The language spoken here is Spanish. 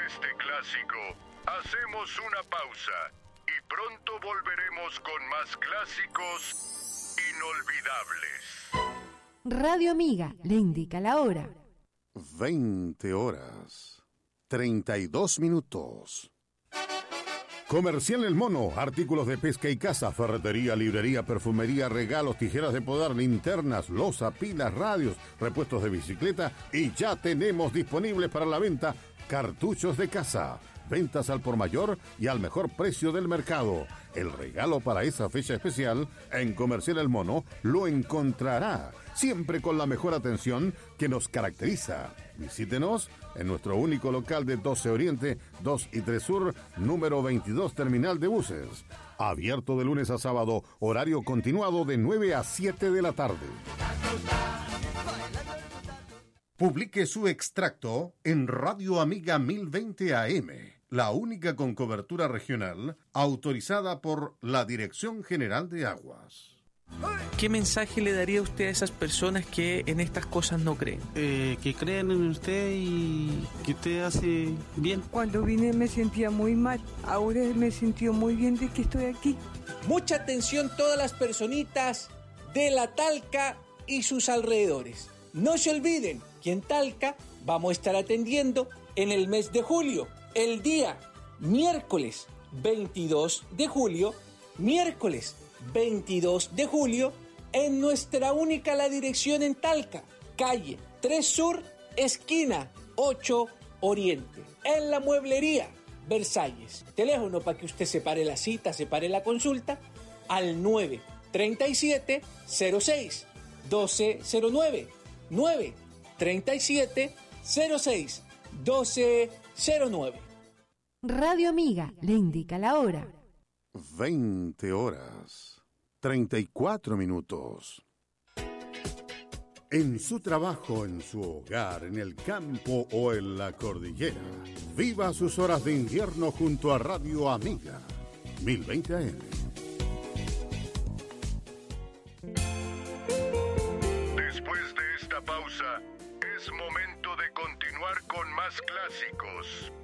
este clásico, hacemos una pausa y pronto volveremos con más clásicos inolvidables. Radio Amiga le indica la hora. 20:32. Comercial El Mono, artículos de pesca y caza, ferretería, librería, perfumería, regalos, tijeras de podar, linternas, loza, pilas, radios, repuestos de bicicleta y ya tenemos disponibles para la venta cartuchos de caza. Ventas al por mayor y al mejor precio del mercado. El regalo para esa fecha especial en Comercial El Mono lo encontrará, siempre con la mejor atención que nos caracteriza. Visítenos en nuestro único local de 12 Oriente, 2 y 3 Sur, número 22, terminal de buses. Abierto de lunes a sábado, horario continuado de 9 a 7 de la tarde. Publique su extracto en Radio Amiga 1020 AM, la única con cobertura regional autorizada por la Dirección General de Aguas. ¿Qué mensaje le daría usted a esas personas que en estas cosas no creen? Que crean en usted y que usted hace bien. Cuando vine me sentía muy mal, ahora me siento muy bien de que estoy aquí. Mucha atención todas las personitas de la Talca y sus alrededores. No se olviden que en Talca vamos a estar atendiendo en el mes de julio, el día miércoles 22 de julio, en nuestra única la dirección en Talca, calle 3 Sur, esquina 8 Oriente, en la mueblería Versalles. Teléfono para que usted separe la cita, separe la consulta, al 937 06 1209. 937-06-1209. Radio Amiga le indica la hora. 20:34. En su trabajo, en su hogar, en el campo o en la cordillera, viva sus horas de invierno junto a Radio Amiga 1020 AM. Después de esta pausa, es momento de continuar con más clásicos.